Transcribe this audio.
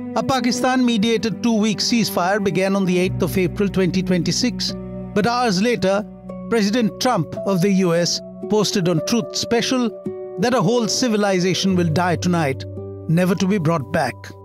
A Pakistan-mediated 2-week ceasefire began on the 8th of April 2026, but hours later, President Trump of the US posted on Truth Special that a whole civilization will die tonight, never to be brought back.